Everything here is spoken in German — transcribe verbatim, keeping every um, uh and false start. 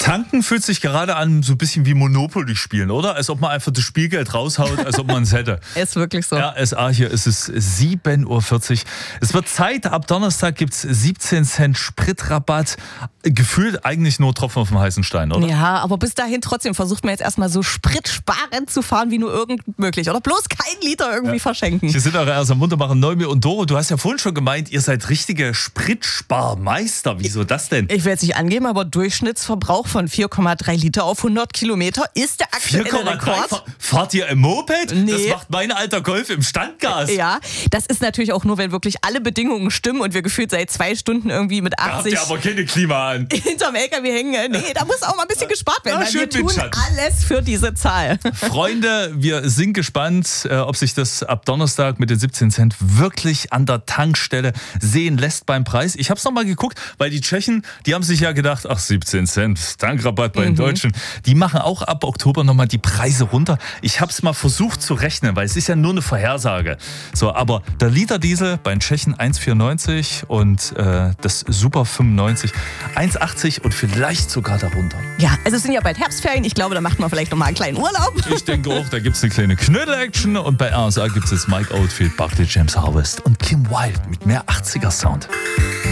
Tanken fühlt sich gerade an so ein bisschen wie Monopoly spielen, oder? Als ob man einfach das Spielgeld raushaut, als ob man es hätte. Ist wirklich so. R S A, hier ist es sieben Uhr vierzig. Es wird Zeit, ab Donnerstag gibt es siebzehn Cent Spritrabatt. Gefühlt eigentlich nur Tropfen auf dem heißen Stein, oder? Ja, aber bis dahin trotzdem versucht man jetzt erstmal so spritsparend zu fahren, wie nur irgend möglich. Oder bloß kein Liter irgendwie ja. verschenken. Hier sind eure ersten wunderbaren Neumi und Doro. Du hast ja vorhin schon gemeint, ihr seid richtige Spritsparmeister. Wieso das denn? Ich will jetzt nicht angeben, aber Durchschnittsverbrauch von vier Komma drei Liter auf hundert Kilometer ist der aktuelle Rekord. Fahrt ihr im Moped? Nee. Das macht mein alter Golf im Standgas. Ja, das ist natürlich auch nur, wenn wirklich alle Bedingungen stimmen und wir gefühlt seit zwei Stunden irgendwie mit achtzig... Da habt ihr aber keine Klima an. ...hinterm L K W hängen. Nee, da muss auch mal ein bisschen gespart werden, ja, weil wir tun alles für diese Zahl. Freunde, wir sind gespannt, ob sich das ab Donnerstag mit den siebzehn Cent wirklich an der Tankstelle sehen lässt beim Preis. Ich habe es nochmal geguckt, weil die Tschechen, die haben sich ja gedacht, ach siebzehn Cent, Tankrabatt bei den mhm. Deutschen. Die machen auch ab Oktober nochmal die Preise runter. Ich habe es mal versucht zu rechnen, weil es ist ja nur eine Vorhersage. So, aber der Liter Diesel bei den Tschechen eins Komma vierundneunzig und äh, das Super fünfundneunzig eins Komma achtzig und vielleicht sogar darunter. Ja, also es sind ja bald Herbstferien. Ich glaube, da macht man vielleicht nochmal einen kleinen Urlaub. Ich denke auch, da gibt es eine kleine Knödel-Action und bei R S A gibt es jetzt Mike Oldfield, Barclay James Harvest und Kim Wilde mit mehr achtziger Sound.